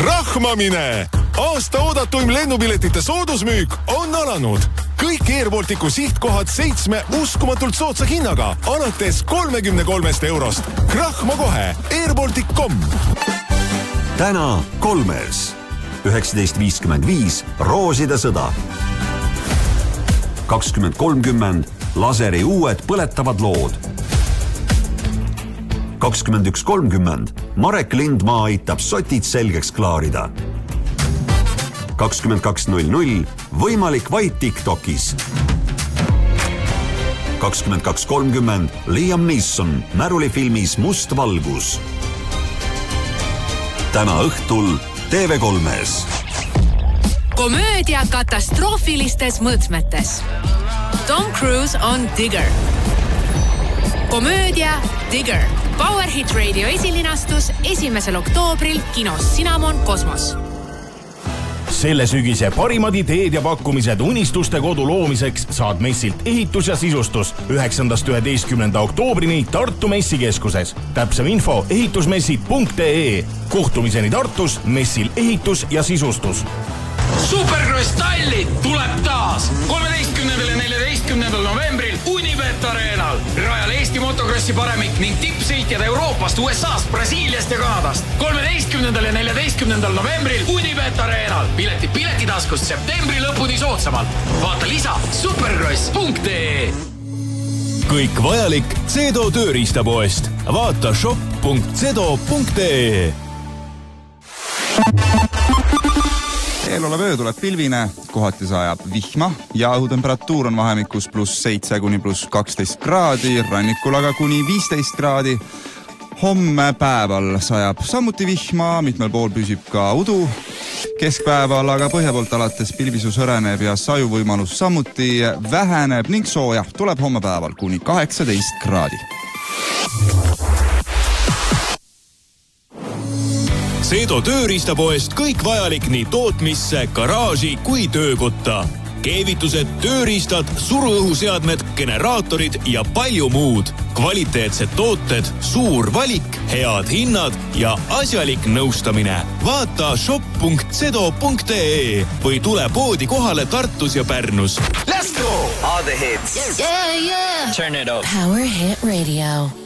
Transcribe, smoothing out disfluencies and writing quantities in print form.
Rahmamine! Aasta oodatuim lennupiletite soodusmüük on alanud. Kõik Airbalticu sihtkohad 7 uskumatult soodsa hinnaga, alates 33 €. Rahma kohe airbaltic.com. Täna 3. 19.55 Rooside sõda. 20.30 Laseri uued põletavad lood. 21.30 Marek Lindmaa aitab sotid selgeks klaarida. 22.00 võimalik vaid TikTokis. 22.30 Liam Neeson märulifilmis Must valgus. Täna õhtul TV3-s. Komöödia katastroofilistes mõõtmetes. Tom Cruise on Digger. Komöödia Digger. Power Hit Radio esilinastus 1. oktoobril kinos Cinnamon Kosmos. Selle sügise parimad ideed ja pakkumised unistuste kodu loomiseks saad messilt ehitus ja sisustus 9.–11. oktoobrini Tartu messikeskuses. Täpsem info ehitusmessid.ee. Kohtumiseni Tartus messil ehitus ja sisustus. Supercross Talli tuleb taas 13. ja 14. novembril Unibet Arenal. Rajal Eesti motokrossi paremik ning tippsõitjad Euroopast, USAst, Brasiiliast ja Kanadast. 13. ja 14. novembril Unibet Arenal. Piletitaskust septembri lõpuni soodsamalt. Vaata lisa supercross.ee. Kõik vajalik Cedo tööriistapoest. Vaata shop.cedo.ee. Eelolev öö tuleb pilvine, kohati sajab vihma ja õhutemperatuur on vahemikus +7 kuni +12 kraadi, rannikul aga kuni 15 kraadi. Homme päeval sajab samuti vihma, mitmel pool püsib ka udu. Keskpäeval aga põhja poolt alates pilvisus hõreneb ja sajuvõimalus samuti väheneb ning sooja tuleb homme päeval kuni 18 kraadi. Cedo tööriistapoest kõik vajalik nii tootmisse, garaaži kui töökotta. Keevitused, tööriistad, suruõhuseadmed, generaatorid ja palju muud. Kvaliteetsed tooted, suur valik, head hinnad ja asjalik nõustamine. Vaata shop.cedo.ee või tule poodi kohale Tartus ja Pärnus. Let's go! All the hits. Yeah, yeah. Turn it up. Power Hit Radio.